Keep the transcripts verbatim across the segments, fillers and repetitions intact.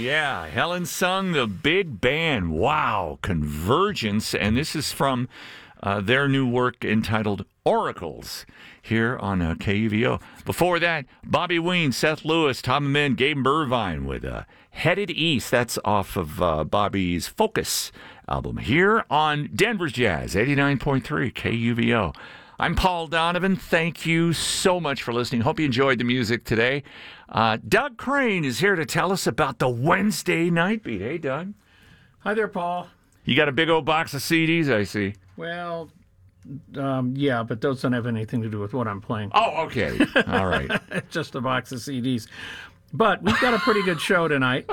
yeah. Helen Sung, the big band. Wow. Convergence. And this is from uh, their new work entitled Oracles here on uh, K U V O. Before that, Bobby Ween, Seth Lewis, Tom Amin, Gabe Burvine with uh, Headed East. That's off of uh, Bobby's Focus album here on Denver's Jazz, eighty-nine point three K U V O. I'm Paul Donovan. Thank you so much for listening. Hope you enjoyed the music today. Uh, Doug Crane is here to tell us about the Wednesday Night Beat. Hey, Doug. Hi there, Paul. You got a big old box of C Ds, I see. Well, um, yeah, but those don't have anything to do with what I'm playing. Oh, okay. All right. Just a box of C Ds. But we've got a pretty good show tonight.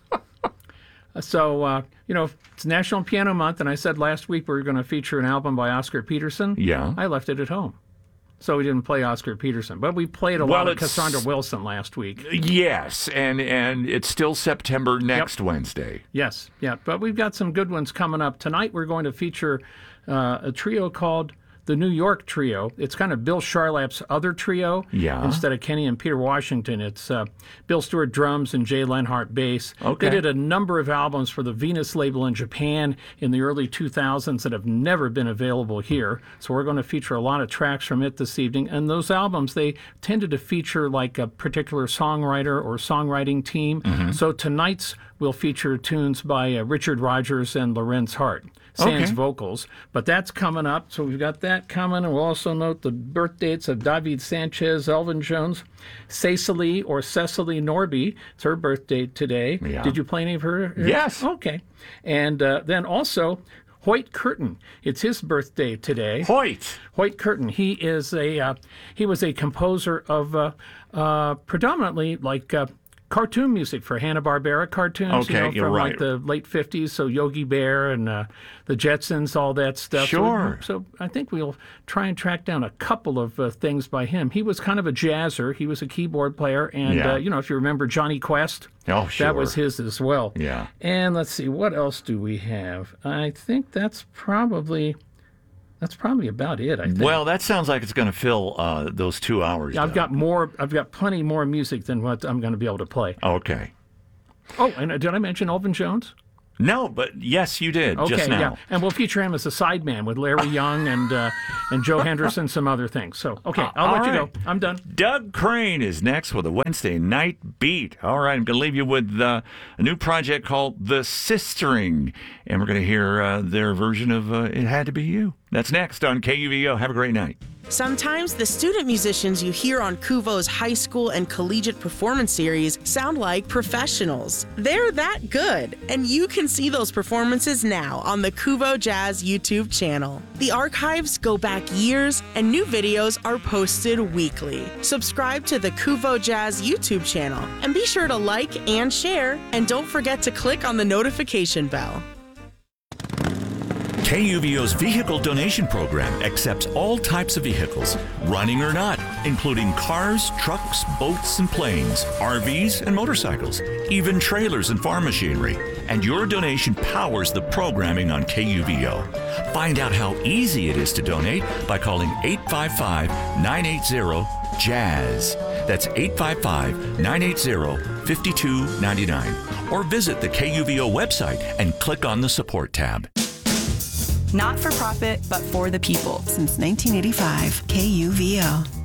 So, uh, you know, it's National Piano Month, and I said last week we were going to feature an album by Oscar Peterson. Yeah. I left it at home. So we didn't play Oscar Peterson. But we played a well, lot of Cassandra Wilson last week. Yes, and, and it's still September next yep. Wednesday. Yes, yeah. But we've got some good ones coming up. Tonight we're going to feature uh, a trio called the New York Trio. It's kind of Bill Charlap's other trio. Yeah. Instead of Kenny and Peter Washington, it's uh, Bill Stewart drums and Jay Lenhart bass. Okay. They did a number of albums for the Venus label in Japan in the early two thousands that have never been available here. So we're going to feature a lot of tracks from it this evening. And those albums, they tended to feature like a particular songwriter or songwriting team. Mm-hmm. So tonight's will feature tunes by uh, Richard Rogers and Lorenz Hart. Sans okay. vocals, but that's coming up. So we've got that coming, and we'll also note the birth dates of David Sanchez, Elvin Jones, Cecily or Cecily Norby. It's her birth date today. Yeah. Did you play any of her? Yes. Okay. And uh, then also Hoyt Curtin. It's his birthday today. Hoyt. Hoyt Curtin. He is a uh, he was a composer of uh, uh, predominantly like. Uh, Cartoon music for Hanna-Barbera cartoons, okay, you know, you're from right. like the late fifties, so Yogi Bear and uh, the Jetsons, all that stuff. Sure. So, so I think we'll try and track down a couple of uh, things by him. He was kind of a jazzer. He was a keyboard player, and yeah. uh, you know, if you remember Johnny Quest, oh, sure. that was his as well. Yeah. And let's see, what else do we have? I think that's probably. That's probably about it, I think. Well, that sounds like it's going to fill uh, those two hours. Yeah, I've though. got more. I've got plenty more music than what I'm going to be able to play. Okay. Oh, and uh, did I mention Elvin Jones? No, but yes, you did okay, just now. Yeah, and we'll feature him as a sideman with Larry Young and uh, and Joe Henderson, some other things. So, okay, Uh, I'll let right. you go. I'm done. Doug Crane is next with a Wednesday Night Beat. All right, I'm going to leave you with uh, a new project called The Sistering, and we're going to hear uh, their version of uh, It Had to Be You. That's next on K U V O. Have a great night. Sometimes the student musicians you hear on Kuvo's high school and collegiate performance series sound like professionals. They're that good, and you can see those performances now on the Kuvo Jazz YouTube channel. The archives go back years, and new videos are posted weekly. Subscribe to the Kuvo Jazz YouTube channel, and be sure to like and share, and don't forget to click on the notification bell. K U V O's vehicle donation program accepts all types of vehicles, running or not, including cars, trucks, boats, and planes, R Vs and motorcycles, even trailers and farm machinery. And your donation powers the programming on K U V O. Find out how easy it is to donate by calling eight five five, nine eight zero, jazz. That's eight five five, nine eight zero, five two nine nine. Or visit the K U V O website and click on the support tab. Not for profit, but for the people. Since nineteen eighty-five, K U V O.